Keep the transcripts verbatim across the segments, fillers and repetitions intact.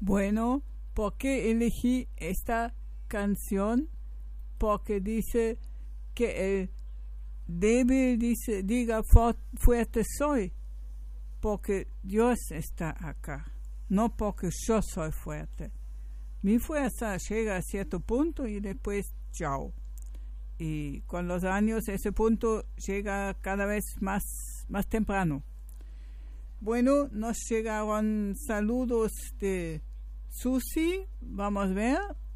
Bueno, ¿por qué elegí esta canción? Porque dice que el débil dice, diga fuerte soy, porque Dios está acá, no porque yo soy fuerte. Mi fuerza llega a cierto punto y después chao. Y con los años ese punto llega cada vez más, más temprano. Bueno, nos llegaron saludos de Susi, vamos a ver.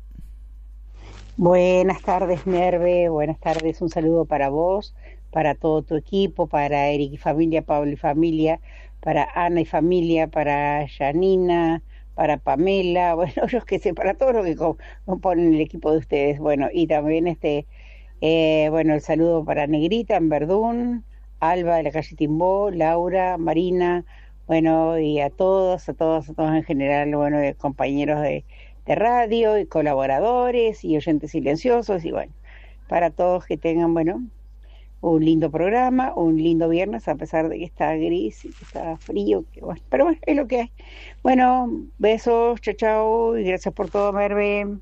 Buenas tardes, Merve, buenas tardes, un saludo para vos, para todo tu equipo, para Eric y familia, Pablo y familia, para Ana y familia, para Janina, para Pamela, bueno, yo que sé, para todos los que componen el equipo de ustedes, bueno, y también este, eh, bueno, el saludo para Negrita en Verdún, Alba de la calle Timbó, Laura, Marina, bueno, y a todos, a todos, a todos en general, bueno, de compañeros de de radio y colaboradores y oyentes silenciosos y bueno, para todos que tengan, bueno, un lindo programa, un lindo viernes a pesar de que está gris y que está frío, que bueno, pero bueno, es lo que hay. Bueno, besos, chao, chao y gracias por todo, Merve.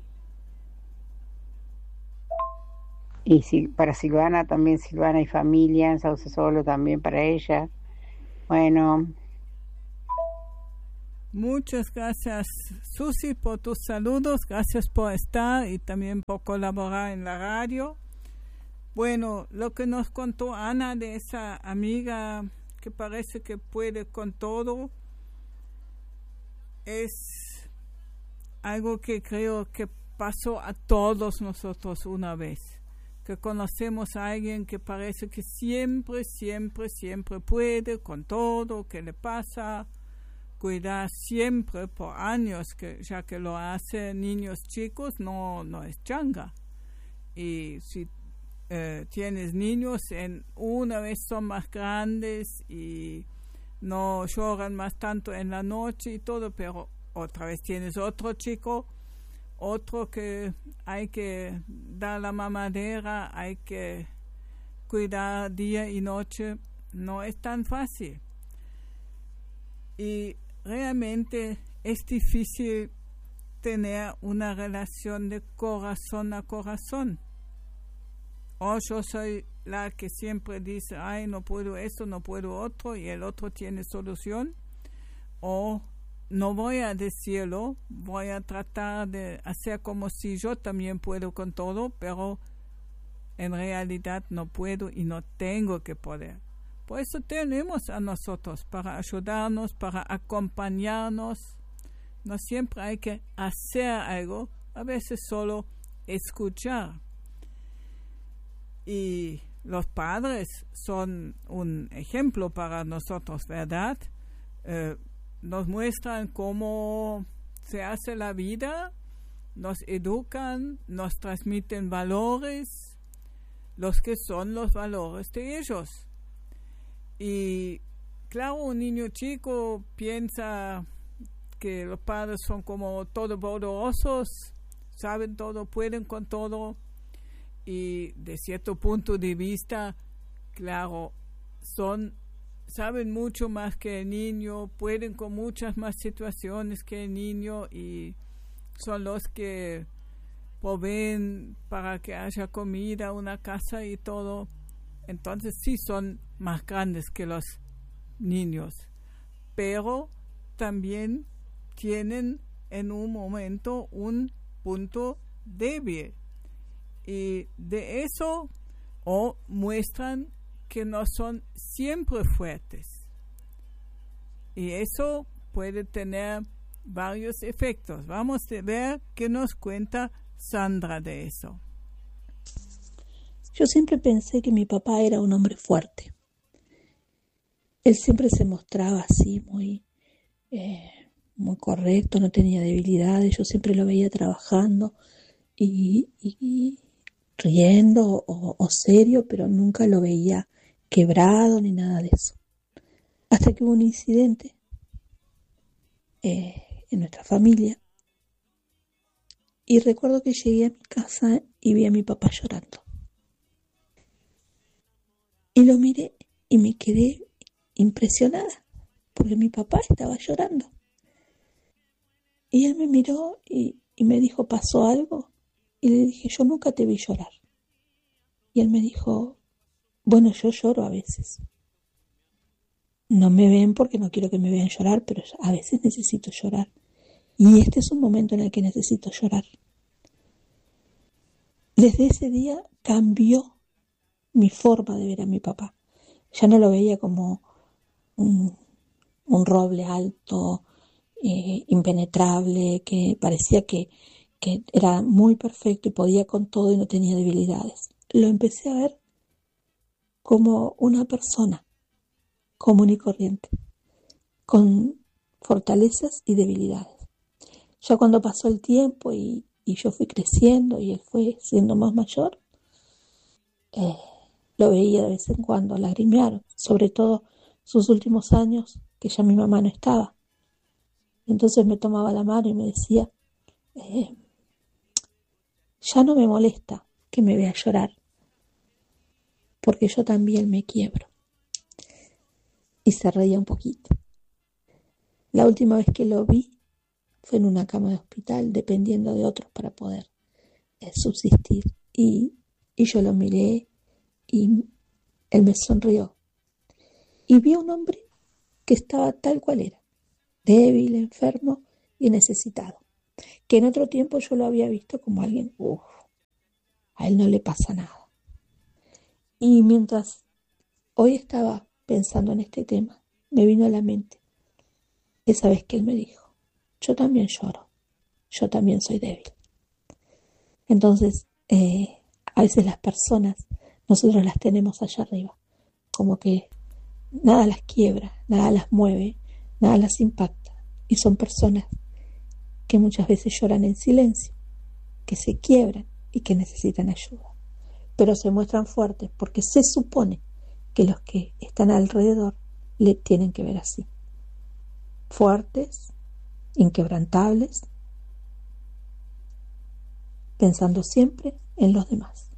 Y si, para Silvana también, Silvana y familia, en Sauce Solo también para ella. Bueno. Muchas gracias, Susi, por tus saludos. Gracias por estar y también por colaborar en la radio. Bueno, lo que nos contó Ana de esa amiga que parece que puede con todo es algo que creo que pasó a todos nosotros una vez. Que conocemos a alguien que parece que siempre, siempre, siempre puede con todo, que le pasa. Cuidar siempre por años, que ya que lo hacen niños chicos, no, no es changa. Y si eh, tienes niños, en una vez son más grandes y no lloran más tanto en la noche y todo, pero otra vez tienes otro chico, otro que hay que dar la mamadera, hay que cuidar día y noche, no es tan fácil. Y realmente es difícil tener una relación de corazón a corazón. O yo soy la que siempre dice, ay, no puedo esto, no puedo otro, y el otro tiene solución. O no voy a decirlo, voy a tratar de hacer como si yo también puedo con todo, pero en realidad no puedo y no tengo que poder. Por eso tenemos a nosotros, para ayudarnos, para acompañarnos. No siempre hay que hacer algo, a veces solo escuchar. Y los padres son un ejemplo para nosotros, ¿verdad? Eh, nos muestran cómo se hace la vida, nos educan, nos transmiten valores, los que son los valores de ellos. Y claro, un niño chico piensa que los padres son como todopoderosos, saben todo, pueden con todo, y de cierto punto de vista, claro, son, saben mucho más que el niño, pueden con muchas más situaciones que el niño y son los que proveen para que haya comida, una casa y todo. Entonces sí son más grandes que los niños, pero también tienen en un momento un punto débil y de eso o muestran que no son siempre fuertes y eso puede tener varios efectos. Vamos a ver qué nos cuenta Sandra de eso. Yo siempre pensé que mi papá era un hombre fuerte. Él siempre se mostraba así, muy, eh, muy correcto, no tenía debilidades. Yo siempre lo veía trabajando y, y, y riendo o, o serio, pero nunca lo veía quebrado ni nada de eso. Hasta que hubo un incidente eh, en nuestra familia y recuerdo que llegué a mi casa y vi a mi papá llorando. Y lo miré y me quedé impresionada porque mi papá estaba llorando. Y él me miró y, y me dijo, ¿pasó algo? Y le dije, yo nunca te vi llorar. Y él me dijo, bueno, yo lloro a veces. No me ven porque no quiero que me vean llorar, pero a veces necesito llorar. Y este es un momento en el que necesito llorar. Desde ese día cambió mi forma de ver a mi papá. Ya no lo veía como un, un roble alto, eh, impenetrable, que parecía que, que era muy perfecto y podía con todo y no tenía debilidades. Lo empecé a ver como una persona común y corriente, con fortalezas y debilidades. Ya cuando pasó el tiempo y, y yo fui creciendo y él fue siendo más mayor, eh, lo veía de vez en cuando lagrimear, sobre todo sus últimos años, que ya mi mamá no estaba. Entonces me tomaba la mano y me decía, eh, ya no me molesta que me vea llorar, porque yo también me quiebro. Y se reía un poquito. La última vez que lo vi fue en una cama de hospital, dependiendo de otros para poder eh, subsistir. Y, y yo lo miré y él me sonrió. Y vi a un hombre que estaba tal cual era, débil, enfermo y necesitado. Que en otro tiempo yo lo había visto como alguien, uff, a él no le pasa nada. Y mientras hoy estaba pensando en este tema, me vino a la mente esa vez que él me dijo, yo también lloro, yo también soy débil. Entonces, eh, a veces las personas, nosotros las tenemos allá arriba, como que nada las quiebra, nada las mueve, nada las impacta. Y son personas que muchas veces lloran en silencio, que se quiebran y que necesitan ayuda. Pero se muestran fuertes porque se supone que los que están alrededor le tienen que ver así. Fuertes, inquebrantables, pensando siempre en los demás.